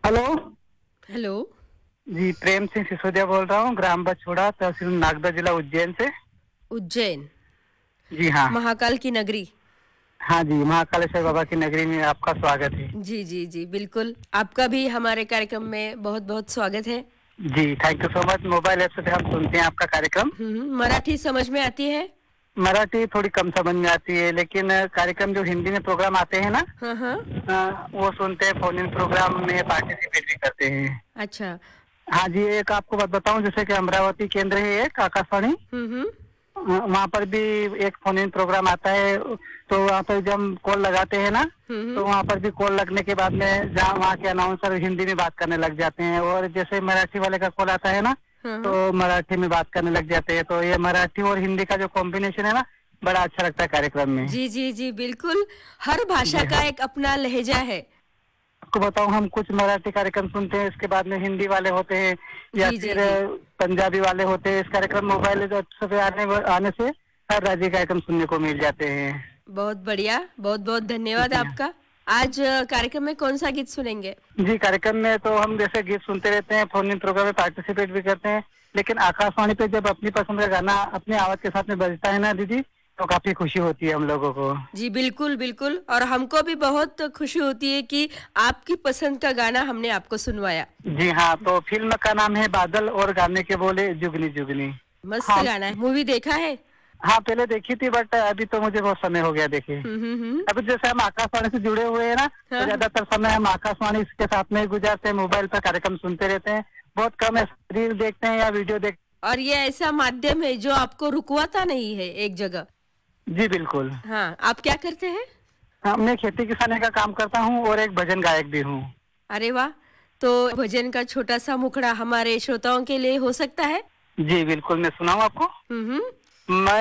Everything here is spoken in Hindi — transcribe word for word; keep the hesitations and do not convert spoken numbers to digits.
हेलो। हेलो। जी, प्रेम सिंह सिसोदिया बोल रहा हूँ, ग्राम बछोड़ा, तहसील नागदा, जिला उज्जैन से। उज्जैन, जी हाँ। महाकाल की नगरी। हाँ जी, महाकालेश्वर बाबा की नगरी में आपका स्वागत है। जी, जी, जी, बिल्कुल। आपका भी हमारे कार्यक्रम में बहुत-बहुत स्वागत है। जी, thank you so much. Mobile app से हम सुनते हैं आपका कार्यक्रम। हुँ, हुँ, मराठी समझ में आती है? मराठी थोड़ी कम समझ में आती है, लेकिन कार्यक्रम जो हिंदी में प्रोग्राम आते हैं ना, हाँ, हाँ। अ, वो सुनते हैं, फ़ोन इन प्रोग्राम में पार्टिसिपेट भी करते हैं। अच्छा। हाँ जी, एक आपको बात बताऊँ, जैसे कि अमरावती केंद्र है एक आकाशवाणी। हुँ, हुँ। अ, वहाँ पर भी एक फोन इन प्रोग्राम आता है, तो वहाँ पर जब हम कॉल लगाते हैं ना, हुँ, तो हुँ। वहाँ पर भी कॉल लगने के बाद में जहाँ वहाँ के अनाउंसर हिंदी में बात करने लग जाते हैं, और जैसे मराठी वाले का कॉल आता है ना, हाँ, हाँ। तो मराठी में बात करने लग जाते हैं। तो ये मराठी और हिंदी का जो कॉम्बिनेशन है ना, बड़ा अच्छा लगता है कार्यक्रम में। जी, जी, जी, बिल्कुल। हर भाषा जी का हाँ। एक अपना लहज़ा है। आपको बताऊँ, हम कुछ मराठी कार्यक्रम सुनते हैं, इसके बाद में हिंदी वाले होते हैं, या जी, जी, फिर जी। अ, पंजाबी वाले होते हैं। इस कार्यक्रम मोबाइल से आने आने से हर राज्य के कार्यक्रम सुनने को मिल जाते हैं। बहुत बढ़िया, बहुत-बहुत धन्यवाद जी हाँ। आपका। आज अ, कार्यक्रम में कौन-सा गीत सुनेंगे? जी, कार्यक्रम में तो हम जैसे गीत सुनते रहते हैं, फ़ोन इन प्रोग्राम में पार्टिसिपेट भी करते हैं, लेकिन आकाशवाणी पे जब अपनी पसंद का गाना अपनी आवाज़ के साथ में बजता है ना दीदी, तो काफ़ी खुशी होती है हम लोगों को। जी, बिल्कुल, बिल्कुल और हमको भी बहुत खुशी होती है कि आपकी पसंद का गाना हमने आपको सुनवाया। जी हाँ, तो फ़िल्म का नाम है बादल और गाने के बोले जुगनी जुगनी। मस्त हाँ, गाना है। मूवी देखा है? हाँ, पहले देखी थी, बट अभी तो मुझे बहुत समय हो गया देखे। हुँ, हुँ, हुँ। अभी जैसे हम आकाशवाणी से जुड़े हुए हैं ना, तो हाँ, ज़्यादातर समय हम आकाशवाणी के साथ में ही गुज़ारते हैं, मोबाइल पर कार्यक्रम सुनते रहते हैं। बहुत कम ऐसे रील देखते हैं या वीडियो देख। और ये ऐसा माध्यम है जो आपको रुकवाता नहीं है एक जगह। जी, बिल्कुल। हाँ, आप क्या करते हैं? हाँ, मैं खेती किसानी का काम करता हूँ और एक भजन गायक भी हूँ। अरे वाह! तो भजन का छोटा-सा मुखड़ा हमारे श्रोताओं के लिए हो सकता है? जी, बिल्कुल, मैं सुनाऊँ आपको? हुँ, हुँ। मैं